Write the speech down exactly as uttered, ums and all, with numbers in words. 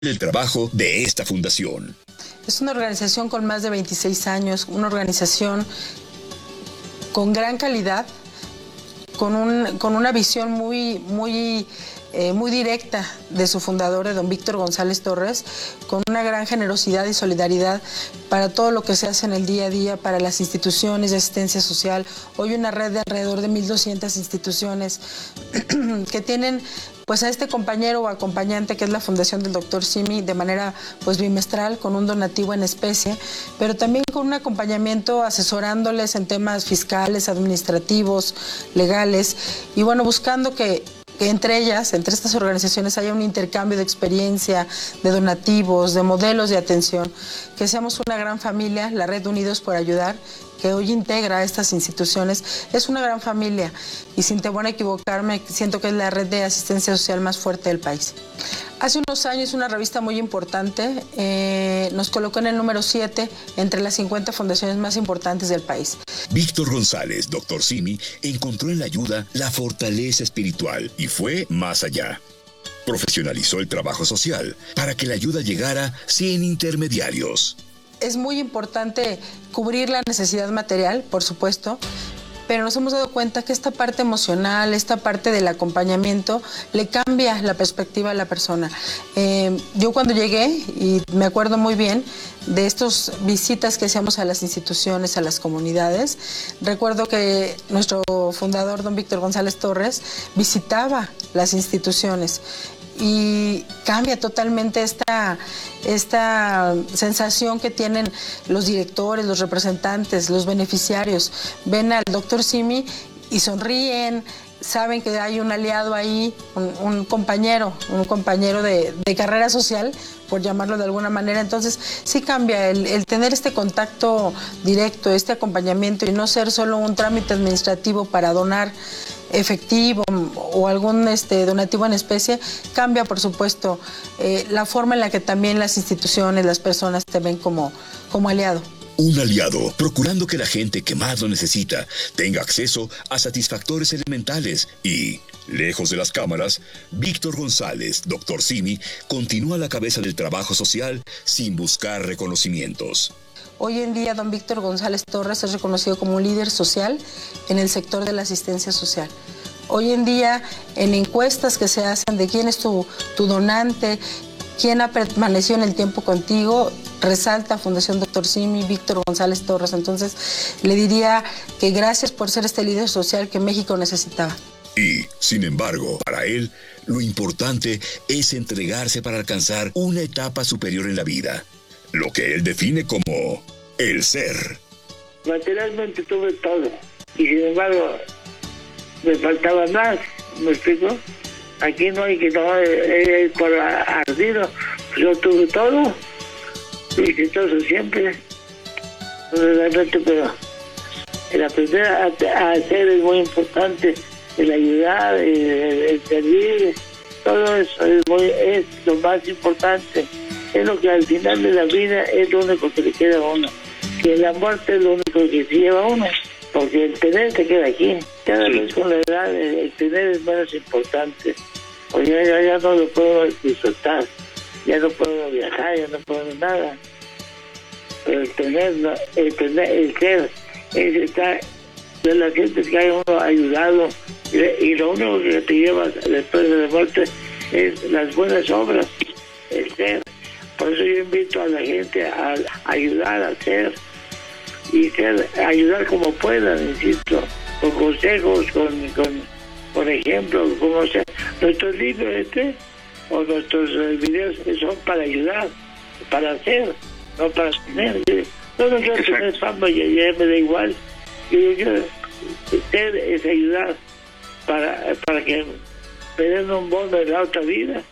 el trabajo de esta fundación. Es una organización con más de veintiséis años, una organización con gran calidad, con, un, con una visión muy, muy, eh, muy directa de su fundador, de don Víctor González Torres, con una gran generosidad y solidaridad para todo lo que se hace en el día a día, para las instituciones de asistencia social. Hoy una red de alrededor de mil doscientas instituciones que tienen pues a este compañero o acompañante que es la Fundación del doctor Simi de manera pues bimestral con un donativo en especie, pero también con un acompañamiento asesorándoles en temas fiscales, administrativos, legales y bueno, buscando que que entre ellas, entre estas organizaciones haya un intercambio de experiencia, de donativos, de modelos de atención, que seamos una gran familia, la Red Unidos por Ayudar, que hoy integra a estas instituciones, es una gran familia y sin temor a equivocarme, siento que es la red de asistencia social más fuerte del país. Hace unos años una revista muy importante eh, nos colocó en el número siete entre las cincuenta fundaciones más importantes del país. Víctor González, doctor Simi, encontró en la ayuda la fortaleza espiritual y fue más allá. Profesionalizó el trabajo social para que la ayuda llegara sin intermediarios. Es muy importante cubrir la necesidad material, por supuesto, pero nos hemos dado cuenta que esta parte emocional, esta parte del acompañamiento, le cambia la perspectiva a la persona. Eh, yo cuando llegué, y me acuerdo muy bien de estas visitas que hacíamos a las instituciones, a las comunidades, recuerdo que nuestro fundador, don Víctor González Torres, visitaba las instituciones. Y cambia totalmente esta, esta sensación que tienen los directores, los representantes, los beneficiarios. Ven al doctor Simi y sonríen, saben que hay un aliado ahí, un, un compañero, un compañero de, de carrera social, por llamarlo de alguna manera. Entonces sí cambia el, el tener este contacto directo, este acompañamiento y no ser solo un trámite administrativo para donar efectivo o algún este, donativo en especie, cambia por supuesto eh, la forma en la que también las instituciones, las personas te ven como, como aliado. Un aliado, procurando que la gente que más lo necesita tenga acceso a satisfactores elementales y, lejos de las cámaras, Víctor González, doctor Simi, continúa a la cabeza del trabajo social sin buscar reconocimientos. Hoy en día, don Víctor González Torres es reconocido como un líder social en el sector de la asistencia social. Hoy en día, en encuestas que se hacen de quién es tu, tu donante, quién ha permanecido en el tiempo contigo, resalta Fundación doctor Simi, Víctor González Torres. Entonces, le diría que gracias por ser este líder social que México necesitaba. Y, sin embargo, para él, lo importante es entregarse para alcanzar una etapa superior en la vida. Lo que él define como el ser. Materialmente tuve todo y sin embargo me faltaba más, ¿me explico? Aquí no hay que tomar eh, por ardido, yo tuve todo y exitoso siempre, realmente, pero el aprender a, a hacer es muy importante, el ayudar, el, el servir, todo eso es, muy, es lo más importante. Es lo que al final de la vida es lo único que le queda a uno. Que la muerte es lo único que se lleva a uno. Porque el tener se queda aquí. Cada sí. vez con la edad el, el tener es menos importante. O ya, ya, ya no lo puedo disfrutar. Ya no puedo viajar, ya no puedo nada. Pero el tener, no, el tener, el ser, es estar de la gente que hay uno ayudado. Y, y lo único que te lleva después de la muerte es las buenas obras. El ser. Por eso yo invito a la gente a, a ayudar a hacer y ser, ayudar como puedan, insisto, con consejos, con, con por ejemplo, como sea, nuestros libros este o nuestros eh, videos son para ayudar, para hacer, no para tener. No, no quiero tener fama, ya, ya me da igual. Yo, yo, ser es ayudar para, para que me den un bono en la otra vida.